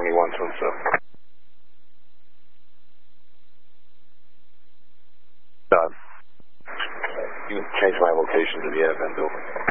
2127. Done. You can change my location to the admin building.